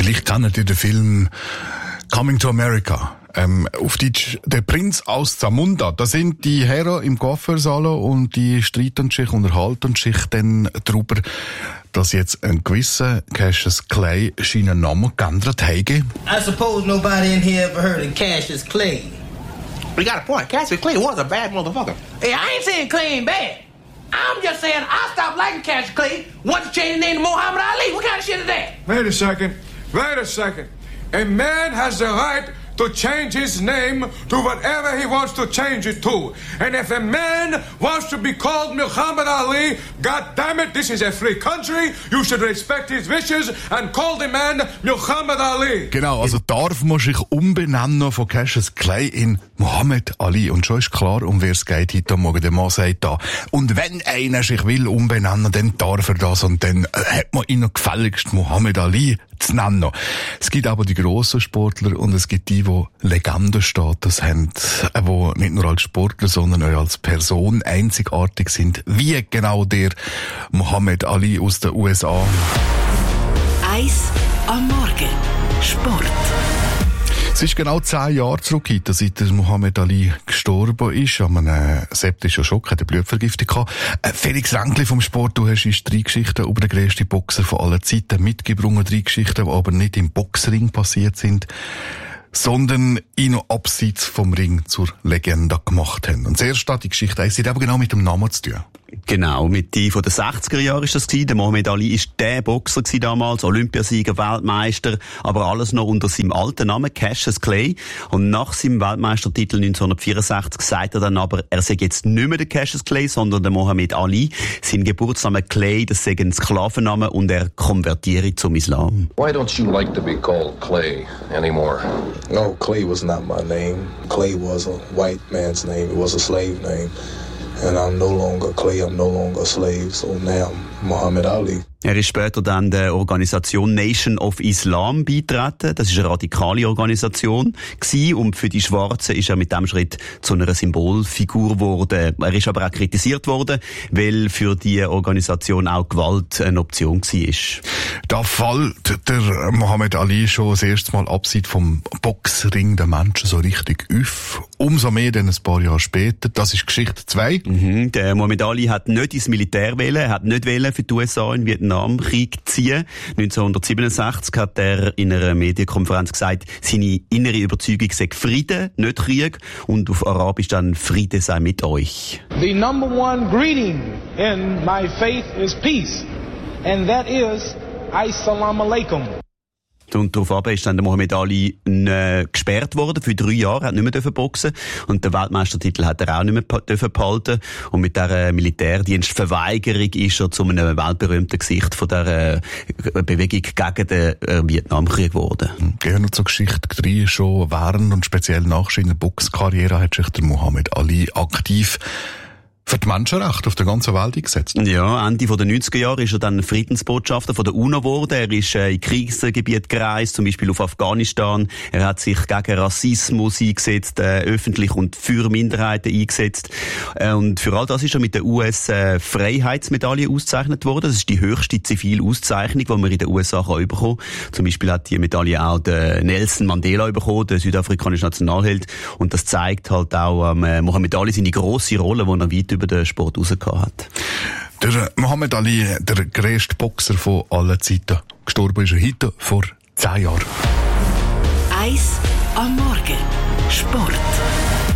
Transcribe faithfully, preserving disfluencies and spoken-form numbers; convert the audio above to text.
Vielleicht kennt ihr den Film Coming to America. Ähm, auf Deutsch Der Prinz aus Zamunda. Da sind die Herren im Coiffeursalon und die streiten sich, unterhalten sich dann darüber, dass jetzt ein gewisser Cassius Clay seinen Namen geändert hat. I suppose nobody in here ever heard of Cassius Clay. We got a point. Cassius Clay was a bad motherfucker. Hey, I ain't saying Clay ain't bad. I'm just saying I stopped liking Cassius Clay once you changed the name to Muhammad Ali. What kind of shit is that? Wait a second. Wait a second. A man has the right to change his name to whatever he wants to change it to. And if a man wants to be called Muhammad Ali, God damn it, this is a free country. You should respect his wishes and call the man Muhammad Ali. Genau, also darf man sich umbenennen von Cassius Clay in Muhammad Ali. Und schon ist klar, um wer es geht heute Morgen. Der Mann sagt da. Und wenn einer sich will umbenennen, dann darf er das. Und dann hat man ihn noch gefälligst Muhammad Ali zu nennen. Es gibt aber die grossen Sportler und es gibt die, die Legendenstatus haben, die nicht nur als Sportler, sondern auch als Person einzigartig sind. Wie genau der Muhammad Ali aus den U S A. Eis am Morgen. Sport. Es ist genau zehn Jahre zurück, seit Muhammad Ali gestorben ist. An einem septischen Schock, hat eine Blutvergiftung gehabt. Äh, Felix Ränkli vom Sport, du hast uns drei Geschichten über den grössten Boxer von aller Zeiten mitgebracht. Drei Geschichten, die aber nicht im Boxring passiert sind, sondern ihn noch abseits vom Ring zur Legende gemacht haben. Und zuerst hat die Geschichte, es hat aber genau mit dem Namen zu tun. Genau, mit die von den sechziger Jahren ist das gewesen. Der Muhammad Ali ist der Boxer gewesen damals, Olympiasieger, Weltmeister, aber alles noch unter seinem alten Namen, Cassius Clay. Und nach seinem Weltmeistertitel neunzehnhundertvierundsechzig sagt er dann aber, er sei jetzt nicht mehr der Cassius Clay, sondern der Muhammad Ali. Sein Geburtsname Clay, das sei ein Sklavenname und er konvertiere zum Islam. Why don't you like to be called Clay anymore? No, Clay was not my name. Clay was a white man's name. It was a slave name. And I'm no longer Clay, I'm no longer a slave, so now I'm Muhammad Ali. Er ist später dann der Organisation Nation of Islam beitreten. Das ist eine radikale Organisation gewesen. Und für die Schwarzen ist er mit dem Schritt zu einer Symbolfigur geworden. Er ist aber auch kritisiert worden, weil für die Organisation auch Gewalt eine Option war. Da fällt der Muhammad Ali schon das erste Mal abseits vom Boxring der Menschen so richtig auf. Umso mehr dann ein paar Jahre später. Das ist Geschichte zwei. Mhm. Der Muhammad Ali hat nicht ins Militär wählen. Er hat nicht wählen für die U S A in Vietnam Krieg ziehen. neunzehnhundertsiebenundsechzig hat er in einer Medienkonferenz gesagt, seine innere Überzeugung sei Frieden, nicht Krieg. Und auf Arabisch dann Friede sei mit euch. The number one greeting in my faith is peace. And that is Assalamu alaikum. Und darauf ist dann der Muhammad Ali äh, gesperrt worden für drei Jahre, hat nicht mehr dürfen boxen und den Weltmeistertitel hat er auch nicht mehr dürfen behalten und mit dieser Militärdienstverweigerung ist er zu einem weltberühmten Gesicht von dieser äh, Bewegung gegen den äh, Vietnamkrieg geworden. Gerne zur Geschichte drei, schon während und speziell nach seiner Boxkarriere hat sich der Muhammad Ali aktiv für die Menschenrechte auf der ganzen Welt eingesetzt. Ja, Ende der neunziger Jahre ist er dann Friedensbotschafter von der UNO geworden. Er ist äh, in Kriegsgebiete gereist, zum Beispiel auf Afghanistan. Er hat sich gegen Rassismus eingesetzt, äh, öffentlich und für Minderheiten eingesetzt. Äh, und für all das ist er mit der U S-Freiheitsmedaille äh, ausgezeichnet worden. Das ist die höchste zivile Auszeichnung, die man in den U S A kann bekommen kann. Zum Beispiel hat die Medaille auch der Nelson Mandela bekommen, der südafrikanische Nationalheld. Und das zeigt halt auch ähm, Muhammad Ali seine grosse Rolle, die er weit über den Sport rausgehauen hat. Der Muhammad Ali, der grösste Boxer von allen Zeiten. Gestorben ist er heute vor zehn Jahren. Eis am Morgen. Sport.